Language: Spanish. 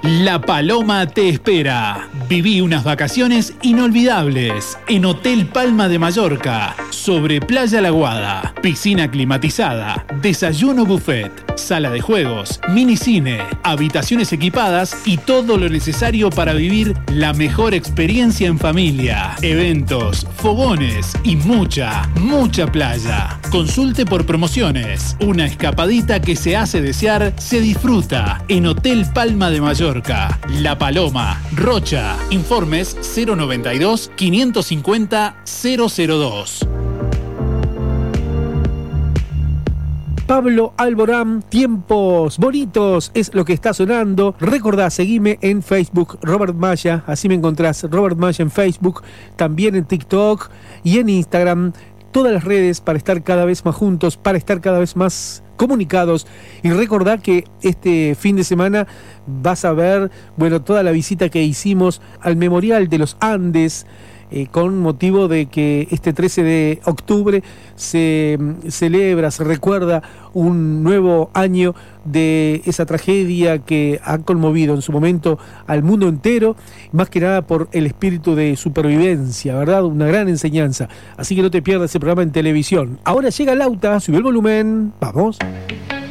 La Paloma te espera. Viví unas vacaciones inolvidables en Hotel Palma de Mallorca, sobre Playa La Guada, piscina climatizada, desayuno buffet, sala de juegos, minicine, habitaciones equipadas y todo lo necesario para vivir la mejor experiencia en familia, eventos, fogones y mucha playa. Consulte por promociones. Una escapadita que se hace desear se disfruta en Hotel Palma de Mallorca. La Paloma, Rocha. Informes 092 550 002. Pablo Alborán, Tiempos Bonitos es lo que está sonando. Recordá, seguime en Facebook, Robert Maya, así me encontrás, Robert Maya en Facebook, también en TikTok y en Instagram. Todas las redes para estar cada vez más juntos, para estar cada vez más comunicados. Y recordá que este fin de semana vas a ver, toda la visita que hicimos al Memorial de los Andes, con motivo de que este 13 de octubre se celebra, se recuerda un nuevo año de esa tragedia que ha conmovido en su momento al mundo entero, más que nada por el espíritu de supervivencia, ¿verdad? Una gran enseñanza. Así que no te pierdas ese programa en televisión. Ahora llega Lauta, sube el volumen, vamos.